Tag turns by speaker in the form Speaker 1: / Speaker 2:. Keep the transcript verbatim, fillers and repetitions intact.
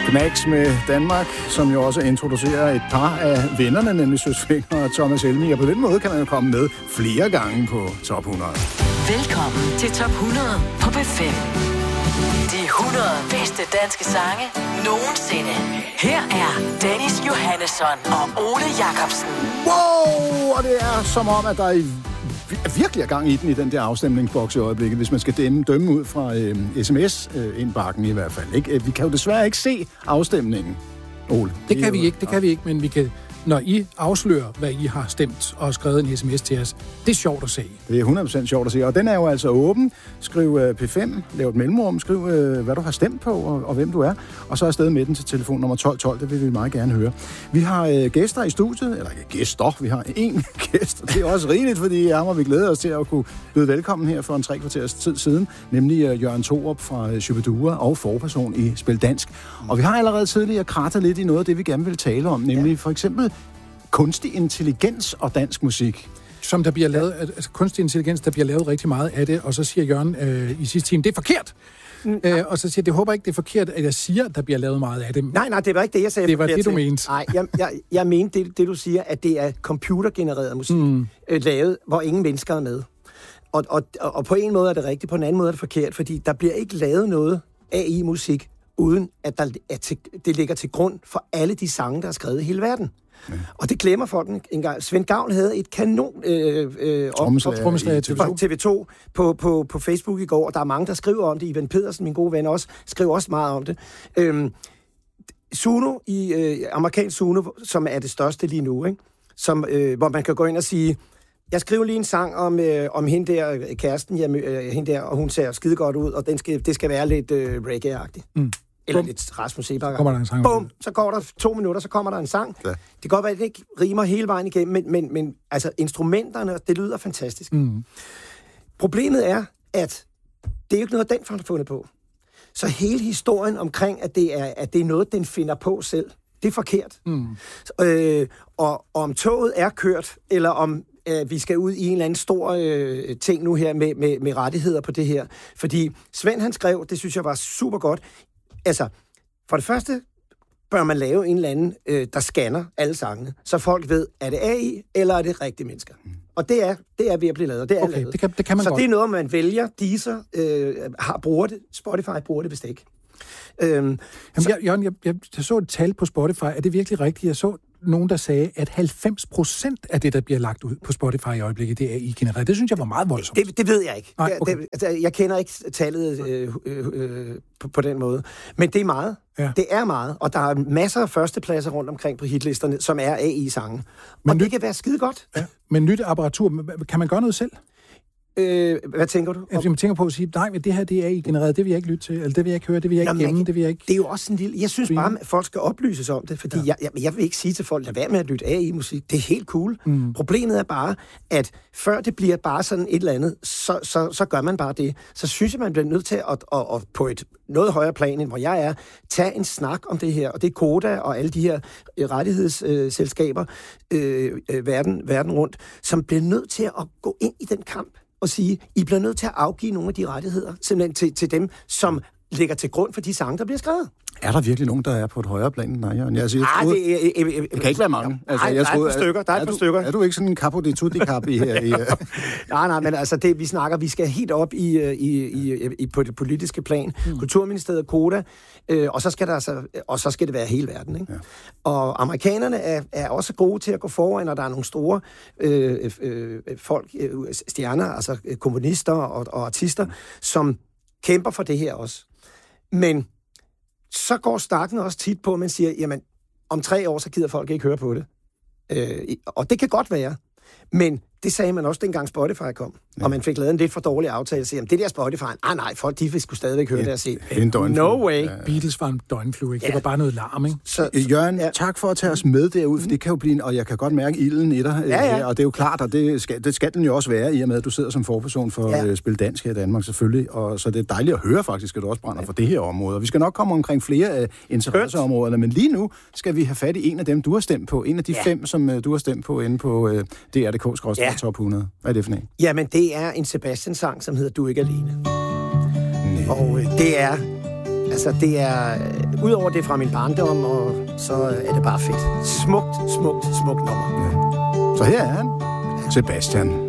Speaker 1: Knacks med Danmark, som jo også introducerer et par af vennerne, nemlig Søs Fenger og Thomas Helmig. Og på den måde kan man jo komme med flere gange på Top hundrede.
Speaker 2: Velkommen til Top hundrede på B fem. De hundrede bedste danske sange nogensinde. Her er Dennis Johannesson og Ole Jacobsen.
Speaker 1: Wow! Og det er som om, at der er virkelig er gang i den i den der afstemningsboks i øjeblikket, hvis man skal dømme, dømme ud fra øh, sms-indbakken øh, i hvert fald. Ikke? Vi kan jo desværre ikke se afstemningen, Ole.
Speaker 3: Det kan vi ikke, det kan vi ikke, men vi kan, når I afslører, hvad I har stemt og skrevet en sms til os, det er sjovt at se.
Speaker 1: Det er hundrede procent sjovt at se, og den er jo altså åben. Skriv uh, P fem, lav et mellemrum, skriv uh, hvad du har stemt på og, og hvem du er, og så afsted med den til telefon nummer tolv tolv, det vil vi meget gerne høre. Vi har uh, gæster i studiet, eller ikke gæster, vi har én gæst, og det er også rigeligt, fordi jeg må vi glæder os til at kunne byde velkommen her for en tre kvarters tid siden, nemlig uh, Jørgen Thorup fra uh, Shubidua og forperson i Spil Dansk. Og vi har allerede tidligere krattet lidt i noget af det, vi gerne vil tale om, nemlig ja. for eksempel kunstig intelligens og dansk musik.
Speaker 3: Som der bliver lavet, altså kunstig intelligens, der bliver lavet rigtig meget af det, og så siger Jørgen øh, i sidste time, det er forkert. Mm. Øh, og så siger jeg, det håber ikke, det er forkert, at jeg siger, at der bliver lavet meget af det.
Speaker 4: Nej, nej, det var ikke det, jeg sagde.
Speaker 3: Det var det, du mente.
Speaker 4: Nej, jeg, jeg, jeg mente det, det, du siger, at det er computergenereret musik, mm. øh, lavet, hvor ingen mennesker er med. Og, og, og på en måde er det rigtigt, på en anden måde er det forkert, fordi der bliver ikke lavet noget A I-musik, uden at, der, at til, det ligger til grund for alle de sange, der er skrevet i hele verden. Ja. Og det glemmer folk en gang. Svend Gavl havde et kanon øh, øh,
Speaker 3: trommeslager
Speaker 4: T V to på, på, på Facebook i går, og der er mange, der skriver om det. Ivan Pedersen, min gode ven, også skriver også meget om det. Øhm, Suno, i øh, amerikansk Suno, som er det største lige nu, ikke? Som, øh, hvor man kan gå ind og sige, jeg skriver lige en sang om, øh, om hende der, kæresten, jeg, øh, hende der, og hun ser skide godt ud, og den skal, det skal være lidt øh, reggae-agtigt. Mm. Eller lidt Rasmus Seebach. Bum, så går der to minutter, så kommer der en sang. Ja. Det kan godt være, at det ikke rimer hele vejen igennem, men, men, men altså, instrumenterne, det lyder fantastisk. Mm. Problemet er, at det er jo ikke noget, den har fundet på. Så hele historien omkring, at det er, at det er noget, den finder på selv, det er forkert. Mm. Øh, og, og om toget er kørt, eller om øh, vi skal ud i en eller anden stor øh, ting nu her med, med, med rettigheder på det her. Fordi Svend, han skrev, det synes jeg var super godt. Altså, for det første bør man lave en eller anden, øh, der scanner alle sangene, så folk ved, er det A I, eller er det rigtige mennesker? Mm. Og det er, det er ved at blive lavet, det er
Speaker 3: okay,
Speaker 4: lavet.
Speaker 3: Det kan, det kan man
Speaker 4: så
Speaker 3: godt.
Speaker 4: det er noget, man vælger, Deezer øh, har, bruger det, Spotify bruger det vist ikke. Øhm,
Speaker 3: Jamen,
Speaker 4: så,
Speaker 3: jeg, jeg, jeg, jeg så et tal på Spotify, er det virkelig rigtigt? Jeg så nogen, der sagde, at halvfems procent af det, der bliver lagt ud på Spotify i øjeblikket, det er A I-genereret. Det synes jeg var meget voldsomt.
Speaker 4: Det, det ved jeg ikke.
Speaker 3: Nej, okay.
Speaker 4: det, det, jeg kender ikke tallet øh, øh, øh, på, på den måde. Men det er meget. Ja. Det er meget. Og der er masser af førstepladser rundt omkring på hitlisterne, som er A I-sange. Og nyt, det kan være skide godt.
Speaker 3: Ja. Men nyt apparatur, kan man gøre noget selv?
Speaker 4: Øh, hvad tænker du?
Speaker 3: Altså, man tænker på at sige, nej, men det her, det er A I-genereret, det vil jeg ikke lytte til, eller det vil jeg ikke høre, det vil jeg ikke Jamen, gemme, det vil jeg ikke...
Speaker 4: Det er jo også en lille... Jeg synes bare, at folk skal oplyses om det, fordi ja. jeg, jeg, jeg vil ikke sige til folk, lad være med at lytte A I-musik. Det er helt cool. Mm. Problemet er bare, at før det bliver bare sådan et eller andet, så, så, så gør man bare det. Så synes jeg, man bliver nødt til at, at, at, at på et noget højere plan, end hvor jeg er, tage en snak om det her, og det er Koda og alle de her rettighedsselskaber øh, øh, verden, verden rundt, som bliver nødt til at gå ind i den kamp og sige, I bliver nødt til at afgive nogle af de rettigheder, simpelthen til, til dem, som ligger til grund for de sange, der bliver skrevet.
Speaker 1: Er der virkelig nogen, der er på et højere plan end dig, Jørgen? Altså, jeg
Speaker 4: Arh,
Speaker 1: troede,
Speaker 4: det, jeg, jeg, jeg,
Speaker 1: det kan ikke være mange. Altså,
Speaker 4: nej,
Speaker 1: jeg
Speaker 4: der
Speaker 1: troede,
Speaker 4: er et par stykker. Der er, er, et par
Speaker 1: du,
Speaker 4: stykker.
Speaker 1: er du ikke sådan en capo di tutti capi her? I, uh...
Speaker 4: nej, nej, men altså, det, vi snakker, vi skal helt op i, i, i, i på det politiske plan. Mm. Kulturministeriet, Koda, øh, og, så skal der altså, og så skal det være hele verden. Ikke? Ja. Og amerikanerne er, er også gode til at gå foran, når der er nogle store øh, øh, folk, øh, stjerner, altså komponister og, og artister, mm. som kæmper for det her også. Men så går snakken også tit på, at man siger, jamen, om tre år, så gider folk ikke høre på det. Øh, og det kan godt være, men det sagde man også, dengang Spotify kom, ja. Og man fik lavet en lidt for dårlig aftale, så jamen, det der Spotify, ah nej, folk, de skulle stadigvæk høre ja, det og se. No way.
Speaker 3: Ja. Beatles var en døgnflue, ikke? Ja. Det var bare noget larm, ikke?
Speaker 1: Så, Jørgen, ja. tak for at tage os med derud, for det kan jo blive en, og jeg kan godt mærke ilden i dig, ja, ja. Og det er jo klart, og det skal, det skal den jo også være, i og med, at du sidder som forperson for ja. uh, Spil Dansk her i Danmark, selvfølgelig, og så det er dejligt at høre faktisk, at du også brænder ja. for det her område. Og vi skal nok komme omkring flere af uh, interesseområderne, men lige nu skal vi have fat i en af dem, du har stemt på, en af de ja. fem, som uh, du har stemt på inde på uh, D R punktum d k skråstreg top hundrede. Hvad er det for en?
Speaker 4: Jamen, det er en Sebastian-sang, som hedder Du er ikke alene. Nej. Og øh, det er Altså, det er... Øh, Udover det fra min barndom, og så er det bare fedt. Smukt, smukt, smukt nummer.
Speaker 1: Ja. Så her er han. Sebastian.